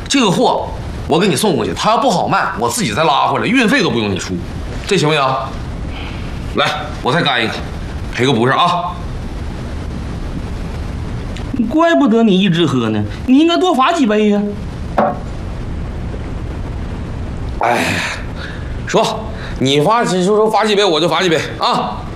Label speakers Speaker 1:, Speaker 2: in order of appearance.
Speaker 1: 这个货我给你送过去，它要不好卖，我自己再拉回来，运费都不用你出，这行不行？来，我再干一个，赔个不是啊。
Speaker 2: 怪不得你一直喝呢，你应该多罚几杯呀。
Speaker 1: 哎，说你罚几就说罚几杯，我就罚几杯啊。